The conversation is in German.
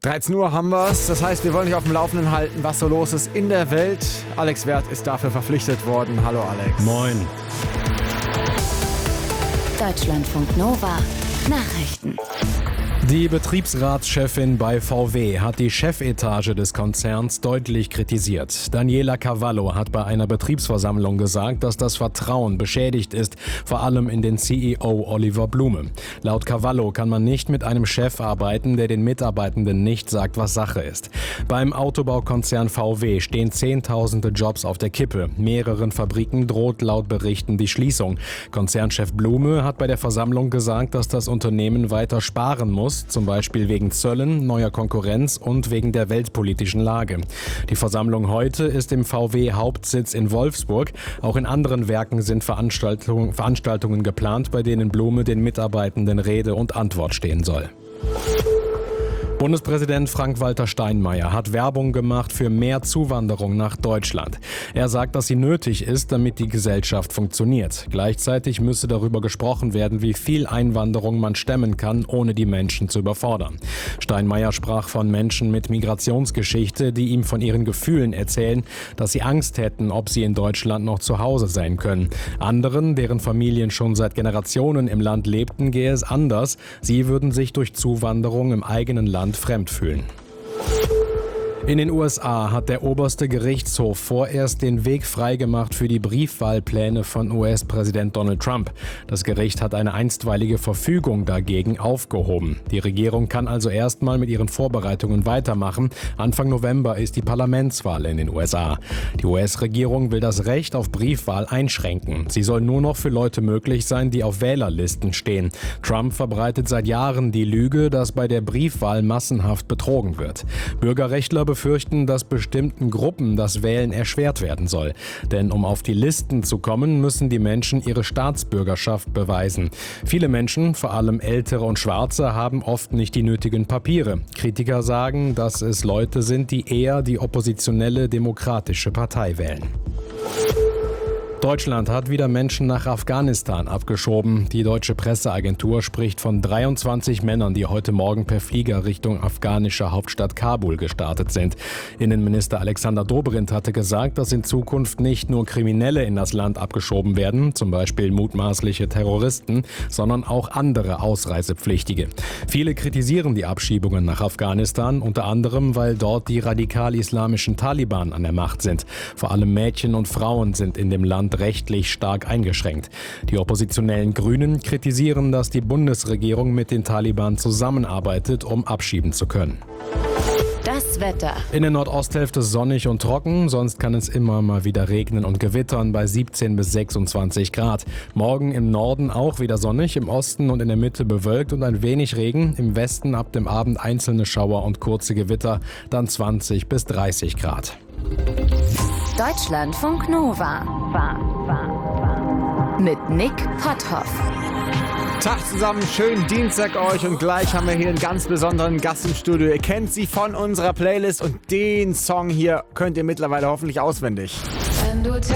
13 Uhr haben wir's. Das heißt, wir wollen dich auf dem Laufenden halten, was so los ist in der Welt. Alex Werth ist dafür verpflichtet worden. Hallo Alex. Moin. Deutschlandfunk Nova Nachrichten. Die Betriebsratschefin bei VW hat die Chefetage des Konzerns deutlich kritisiert. Daniela Cavallo hat bei einer Betriebsversammlung gesagt, dass das Vertrauen beschädigt ist, vor allem in den CEO Oliver Blume. Laut Cavallo kann man nicht mit einem Chef arbeiten, der den Mitarbeitenden nicht sagt, was Sache ist. Beim Autobaukonzern VW stehen Zehntausende Jobs auf der Kippe. Mehreren Fabriken droht laut Berichten die Schließung. Konzernchef Blume hat bei der Versammlung gesagt, dass das Unternehmen weiter sparen muss, zum Beispiel wegen Zöllen, neuer Konkurrenz und wegen der weltpolitischen Lage. Die Versammlung heute ist im VW-Hauptsitz in Wolfsburg. Auch in anderen Werken sind Veranstaltungen geplant, bei denen Blume den Mitarbeitenden Rede und Antwort stehen soll. Bundespräsident Frank-Walter Steinmeier hat Werbung gemacht für mehr Zuwanderung nach Deutschland. Er sagt, dass sie nötig ist, damit die Gesellschaft funktioniert. Gleichzeitig müsse darüber gesprochen werden, wie viel Einwanderung man stemmen kann, ohne die Menschen zu überfordern. Steinmeier sprach von Menschen mit Migrationsgeschichte, die ihm von ihren Gefühlen erzählen, dass sie Angst hätten, ob sie in Deutschland noch zu Hause sein können. Anderen, deren Familien schon seit Generationen im Land lebten, gehe es anders. Sie würden sich durch Zuwanderung im eigenen Land fremd fühlen. In den USA hat der oberste Gerichtshof vorerst den Weg freigemacht für die Briefwahlpläne von US-Präsident Donald Trump. Das Gericht hat eine einstweilige Verfügung dagegen aufgehoben. Die Regierung kann also erstmal mit ihren Vorbereitungen weitermachen. Anfang November ist die Parlamentswahl in den USA. Die US-Regierung will das Recht auf Briefwahl einschränken. Sie soll nur noch für Leute möglich sein, die auf Wählerlisten stehen. Trump verbreitet seit Jahren die Lüge, dass bei der Briefwahl massenhaft betrogen wird. Bürgerrechtler befürchten, dass bestimmten Gruppen das Wählen erschwert werden soll. Denn um auf die Listen zu kommen, müssen die Menschen ihre Staatsbürgerschaft beweisen. Viele Menschen, vor allem Ältere und Schwarze, haben oft nicht die nötigen Papiere. Kritiker sagen, dass es Leute sind, die eher die oppositionelle Demokratische Partei wählen. Deutschland hat wieder Menschen nach Afghanistan abgeschoben. Die deutsche Presseagentur spricht von 23 Männern, die heute Morgen per Flieger Richtung afghanische Hauptstadt Kabul gestartet sind. Innenminister Alexander Dobrindt hatte gesagt, dass in Zukunft nicht nur Kriminelle in das Land abgeschoben werden, zum Beispiel mutmaßliche Terroristen, sondern auch andere Ausreisepflichtige. Viele kritisieren die Abschiebungen nach Afghanistan, unter anderem, weil dort die radikal-islamischen Taliban an der Macht sind. Vor allem Mädchen und Frauen sind in dem Land rechtlich stark eingeschränkt. Die oppositionellen Grünen kritisieren, dass die Bundesregierung mit den Taliban zusammenarbeitet, um abschieben zu können. Das Wetter. In der Nordosthälfte sonnig und trocken, sonst kann es immer mal wieder regnen und gewittern bei 17 bis 26 Grad. Morgen im Norden auch wieder sonnig, im Osten und in der Mitte bewölkt und ein wenig Regen. Im Westen ab dem Abend einzelne Schauer und kurze Gewitter, dann 20 bis 30 Grad. Deutschlandfunk Nova. Mit Nick Potthoff. Tag zusammen, schönen Dienstag euch und gleich haben wir hier einen ganz besonderen Gast im Studio. Ihr kennt sie von unserer Playlist und den Song hier könnt ihr mittlerweile hoffentlich auswendig.